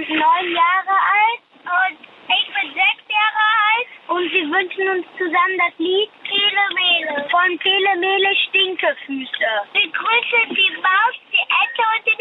sind 9 Jahre alt. Und ich bin 6 Jahre alt. Und wir wünschen uns zusammen das Lied Pele Mele von Pele Mele Stinkefüße. Wir grüßen die Maus, die Ente und den